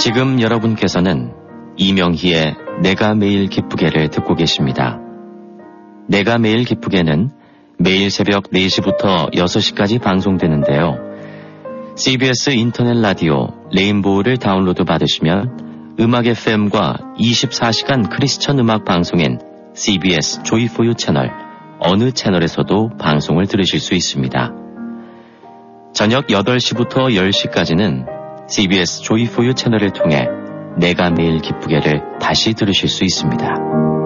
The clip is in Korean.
지금 여러분께서는 이명희의 내가 매일 기쁘게를 듣고 계십니다. 내가 매일 기쁘게는 매일 새벽 4시부터 6시까지 방송되는데요. CBS 인터넷 라디오 레인보우를 다운로드 받으시면 음악 FM과 24시간 크리스천 음악 방송인 CBS 조이4유 채널 어느 채널에서도 방송을 들으실 수 있습니다. 저녁 8시부터 10시까지는 CBS 조이4유 채널을 통해 내가 매일 기쁘게를 다시 들으실 수 있습니다.